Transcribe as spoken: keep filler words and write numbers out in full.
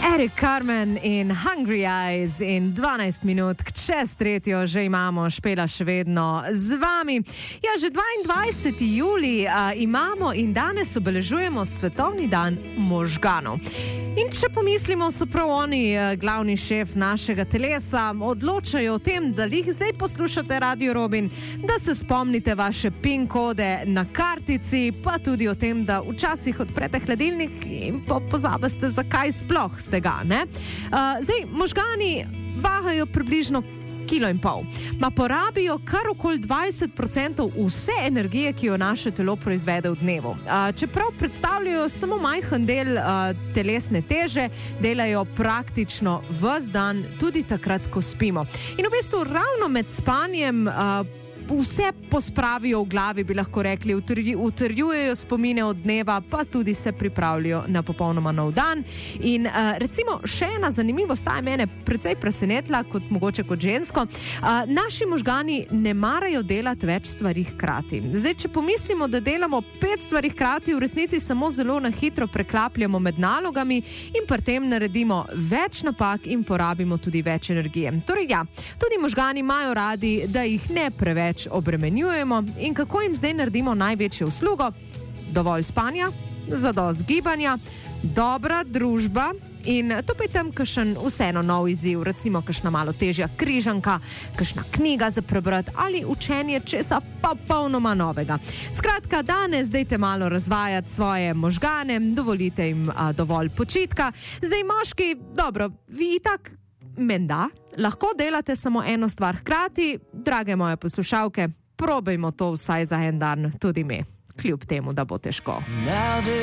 Eric Carmen in Hungry Eyes in dvanajst minut čez tretjo že imamo Špela še vedno z vami. Ja, že dvaindvajseti julij a, imamo in danes obeležujemo Svetovni dan možganov. In če pomislimo, so prav oni glavni šef našega telesa, odločajo o tem, da jih zdaj poslušate Radio Robin, da se spomnite vaše PIN kode na kartici, pa tudi o tem, da včasih odprete hladilnik in po pozabite, zakaj sploh ste ga, ne? Uh, zdaj, možgani vahajo približno kilo in pol. Ma porabijo kar okoli dvajset procentov vse energije, ki jo naše telo proizvede v dnevu. Uh, čeprav predstavljajo samo majhen del uh, telesne teže, delajo praktično ves dan, tudi takrat, ko spimo. In v bistvu ravno med spanjem uh, vse pospravijo v glavi, bi lahko rekli, utrjujejo spomine od dneva, pa tudi se pripravljajo na popolnoma nov dan. In uh, recimo še ena zanimivost, ta je mene precej presenetila, kot mogoče kot žensko. Uh, naši možgani ne marajo delati več stvari hkrati. Zdaj, če pomislimo, da delamo pet stvari hkrati, v resnici samo zelo na hitro preklapljamo med nalogami in pri tem naredimo več napak in porabimo tudi več energije. Torej ja, tudi možgani imajo radi, da jih ne preveč obremenjujemo. In kako jim zdaj naredimo največjo uslugo? Dovolj spanja, zadost gibanja, dobra družba in to pa je tam kakšen vseeno nov izziv, recimo kakšna malo težja križanka, kakšna knjiga za prebrati ali učenje česa popolnoma novega. Skratka, danes dajte malo razvajati svoje možgane, dovolite jim a, dovolj počitka. Zdaj moški, dobro, vi itak menda, lahko delate samo eno stvar hkrati, drage moje poslušalke, probajmo to vsaj za en dan tudi mi, kljub temu, da bo težko.